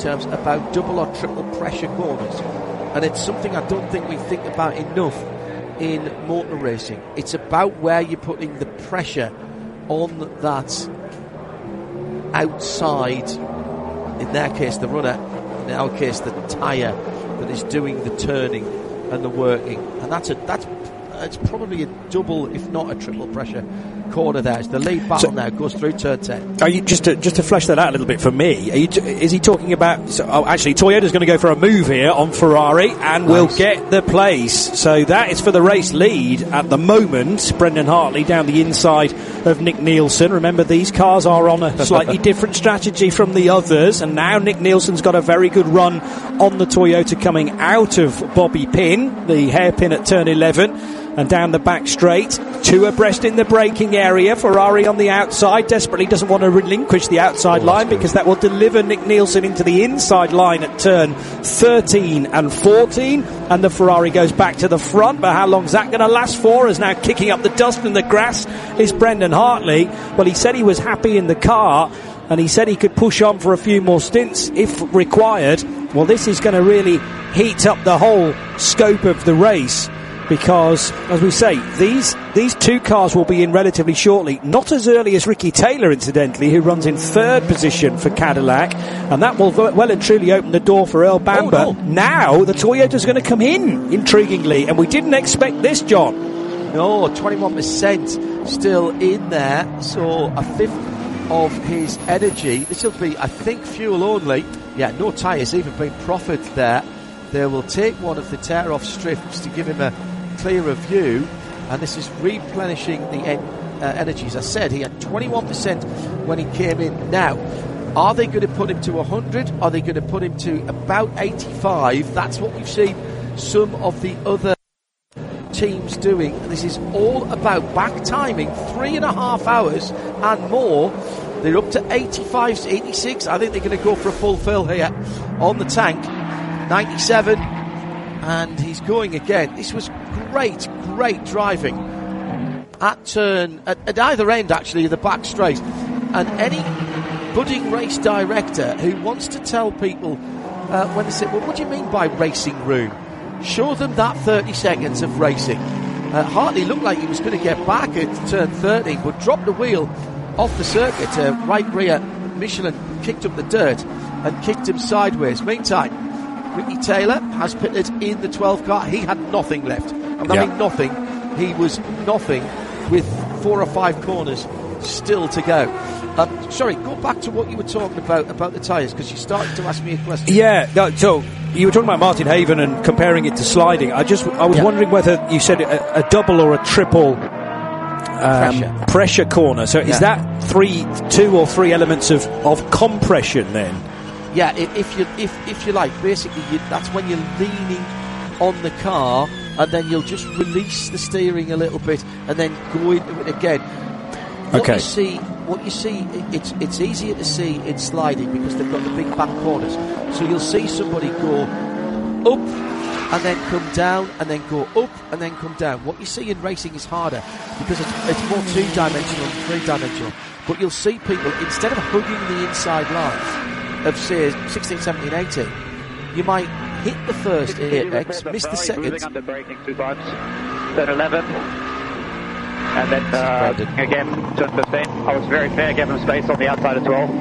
terms about double or triple pressure corners, and it's something I don't think we think about enough in motor racing. It's about where you're putting the pressure on that outside, in their case the runner, in our case the tyre that is doing the turning and the working, and it's probably a double, if not a triple pressure corner there. It's the lead battle now, goes through turn 10. Are you just to flesh that out a little bit for me? Is he talking about? Actually, Toyota's going to go for a move here on Ferrari and will get the place. So that is for the race lead at the moment. Brendan Hartley down the inside of Nick Nielsen. Remember, these cars are on a slightly different strategy from the others, and now Nick Nielsen's got a very good run on the Toyota coming out of Bobby Pin, the hairpin at turn 11. And down the back straight, two abreast in the braking area. Ferrari on the outside, desperately doesn't want to relinquish the outside line because that will deliver Nick Nielsen into the inside line at turn 13 and 14. And the Ferrari goes back to the front, but how long's that going to last for? As now kicking up the dust and the grass is Brendan Hartley. Well, he said he was happy in the car, and he said he could push on for a few more stints if required. Well, this is going to really heat up the whole scope of the race, because, as we say, these two cars will be in relatively shortly. Not as early as Ricky Taylor, incidentally, who runs in third position for Cadillac, and that will well and truly open the door for Earl Bamber. Oh, no. Now the Toyota's going to come in, intriguingly, and we didn't expect this, John. No, 21% still in there, so a fifth of his energy. This will be, I think, fuel only. Yeah, no tyres even being proffered there. They will take one of the tear-off strips to give him a clearer view, and this is replenishing the energy. As I said, he had 21% when he came in. Now, are they going to put him to 100? Are they going to put him to about 85? That's what we've seen some of the other teams doing. This is all about back timing, 3.5 hours and more. They're up to 85, 86. I think they're going to go for a full fill here on the tank. 97, and he's going again. This was great driving at either end, actually, of the back straight. And any budding race director who wants to tell people when they say, well, what do you mean by racing room? Show them that 30 seconds of racing. Hartley looked like he was going to get back at turn 13, but dropped the wheel off the circuit. Right rear Michelin kicked up the dirt and kicked him sideways. Meantime, Ricky Taylor has pitted in the 12 car. He had nothing left. I mean nothing. He was nothing with 4 or 5 corners still to go. Sorry, go back to what you were talking about the tyres, because you started to ask me a question. Yeah, no, so you were talking about Martin Haven and comparing it to sliding. I was wondering whether you said a double or a triple pressure corner. So is that 2 or 3 elements of compression then? Yeah, if you like, basically that's when you're leaning on the car, and then you'll just release the steering a little bit, and then go into it again. What you see, it's easier to see in sliding because they've got the big back corners. So you'll see somebody go up and then come down, and then go up and then come down. What you see in racing is harder because it's more 2-dimensional than 3-dimensional. But you'll see people, instead of hugging the inside lines of, say, 16, 17, 18, you might hit the first apex, miss the second. Under braking 2 times. Turn 11. And then again, turn 15. I was very fair, gave him space on the outside as well.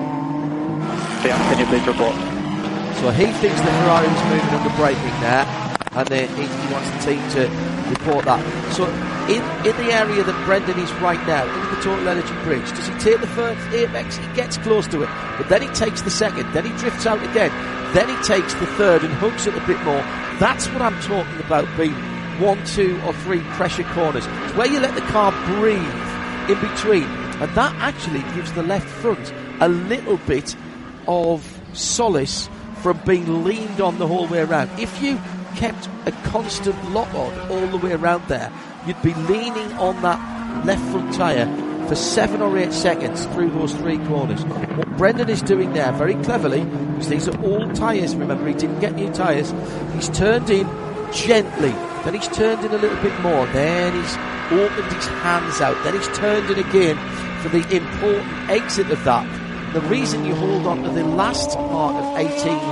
Can you please report? So he thinks the Ferrari was moving under braking there, and then he wants the team to report that. So in the area that Brendan is right now, in the Total Energy Bridge, does he take the first apex? He gets close to it, but then he takes the second, then he drifts out again, then he takes the third and hugs it a bit more. That's what I'm talking about being 1, 2 or 3 pressure corners. It's where you let the car breathe in between, and that actually gives the left front a little bit of solace from being leaned on the whole way around. If you kept a constant lock on all the way around there, you'd be leaning on that left front tyre for 7 or 8 seconds through those 3 corners. What Brendan is doing there very cleverly, because these are all tyres, remember, he didn't get new tyres, he's turned in gently, then he's turned in a little bit more, then he's opened his hands out, then he's turned in again for the important exit of that. The reason you hold on to the last part of 18